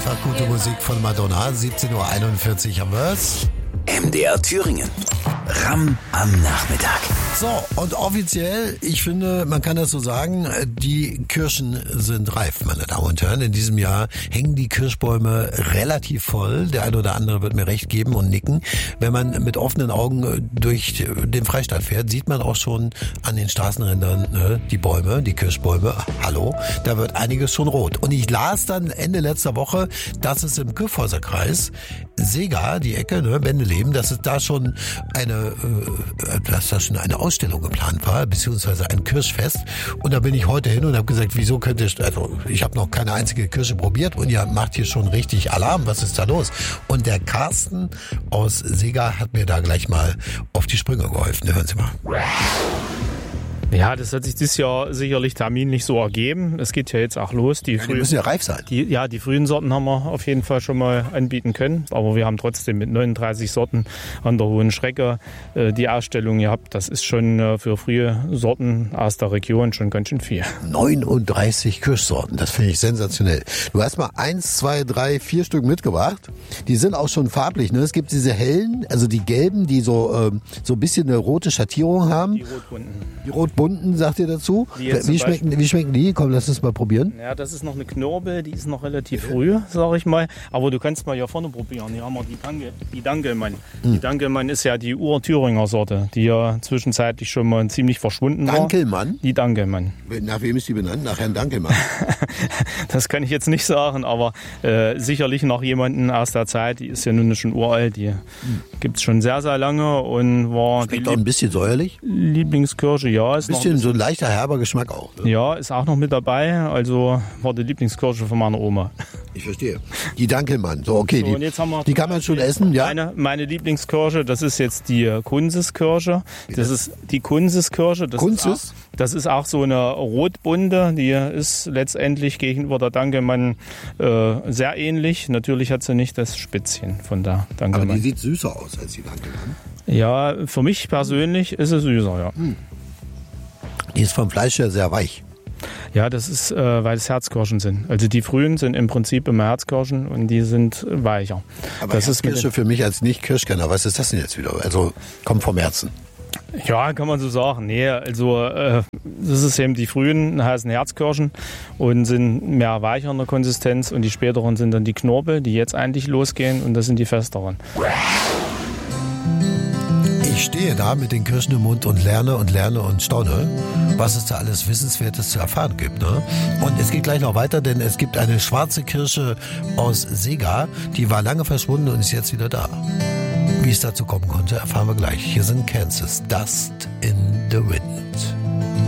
Einfach gute Musik von Madonna. 17:41 Uhr haben wir's. MDR Thüringen. Ramm am Nachmittag. So, und offiziell, ich finde, man kann das so sagen, die Kirschen sind reif, meine Damen und Herren. In diesem Jahr hängen die Kirschbäume relativ voll. Der eine oder andere wird mir recht geben und nicken. Wenn man mit offenen Augen durch den Freistaat fährt, sieht man auch schon an den Straßenrändern die Bäume, die Kirschbäume. Hallo, da wird einiges schon rot. Und ich las dann Ende letzter Woche, dass es im Kyffhäuserkreis Seegar, die Ecke, Wendeleben, dass es da schon eine Ausstellung geplant war, beziehungsweise ein Kirschfest. Und da bin ich heute hin und habe gesagt, wieso ich habe noch keine einzige Kirsche probiert und ihr macht hier schon richtig Alarm, was ist da los? Und der Carsten aus Seegar hat mir da gleich mal auf die Sprünge geholfen. Hören Sie mal. Ja, das hat sich dieses Jahr sicherlich terminlich so ergeben. Es geht ja jetzt auch los. Die müssen ja reif sein. Die frühen Sorten haben wir auf jeden Fall schon mal anbieten können. Aber wir haben trotzdem mit 39 Sorten an der Hohen Schrecke die Ausstellung gehabt. Das ist schon für frühe Sorten aus der Region schon ganz schön viel. 39 Kirschsorten, das finde ich sensationell. Du hast mal 1, 2, 3, 4 Stück mitgebracht. Die sind auch schon farblich. Es gibt diese hellen, also die gelben, die so ein bisschen eine rote Schattierung haben. Die rotbunten. Die rotbunten, sagt ihr dazu? Wie schmecken die? Komm, lass uns mal probieren. Ja, das ist noch eine Knorbel, die ist noch relativ früh, sag ich mal. Aber du kannst mal hier vorne probieren. Hier haben wir die Dankelmann. Die Dankelmann ist ja die Ur-Thüringer Sorte, die ja zwischenzeitlich schon mal ziemlich verschwunden war. Dankelmann? Die Dankelmann. Nach wem ist die benannt? Nach Herrn Dankelmann? Das kann ich jetzt nicht sagen, aber sicherlich noch jemanden aus der Zeit, die ist ja nun schon uralt, die gibt's schon sehr, sehr lange und war schmeckt auch ein bisschen säuerlich? Lieblingskirsche, ja. Ist ein bisschen so ein leichter, herber Geschmack auch. Ne? Ja, ist auch noch mit dabei. Also war die Lieblingskirsche von meiner Oma. Ich verstehe. Die Dankelmann. So, okay. So, und jetzt haben wir die kann man schon essen, ja? Meine Lieblingskirsche, das ist jetzt die Kunzeskirsche. Das ist die Kunzeskirsche. Das ist auch so eine rotbunte. Die ist letztendlich gegenüber der Dankelmann sehr ähnlich. Natürlich hat sie nicht das Spitzchen von der Dankelmann. Aber die sieht süßer aus als die Dankelmann. Ja, für mich persönlich ist sie süßer, ja. Die ist vom Fleisch her sehr weich. Ja, das ist, weil es Herzkirschen sind. Also die frühen sind im Prinzip immer Herzkirschen und die sind weicher. Aber das ist Kirsche für mich als Nicht-Kirschkenner. Was ist das denn jetzt wieder? Also kommt vom Herzen. Ja, kann man so sagen. Nee, also das ist eben die frühen heißen Herzkirschen und sind mehr weicher in der Konsistenz und die späteren sind dann die Knorpel, die jetzt eigentlich losgehen und das sind die festeren. Ich stehe da mit den Kirschen im Mund und lerne und staune, was es da alles Wissenswertes zu erfahren gibt. Ne? Und es geht gleich noch weiter, denn es gibt eine schwarze Kirsche aus Seegar, die war lange verschwunden und ist jetzt wieder da. Wie es dazu kommen konnte, erfahren wir gleich. Hier sind Kansas, Dust in the Wind.